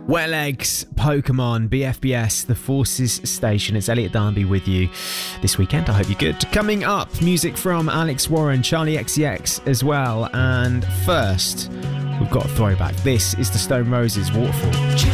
Wet Legs, Pokemon, BFBS, The Forces Station. It's Elliot Darby with you this weekend. I hope you're good. Coming up, music from Alex Warren, Charlie XCX as well. And first, we've got a throwback. This is the Stone Roses Waterfall.